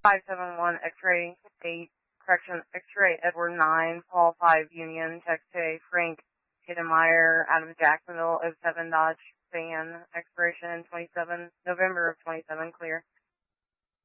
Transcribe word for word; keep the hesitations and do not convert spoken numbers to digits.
five seven one X-ray eight, correction, X-ray Edward nine, Paul five Union, text to Frank Hittemeyer out of Jacksonville, oh seven Dodge Van, expiration twenty-seven, November of twenty-seven, clear.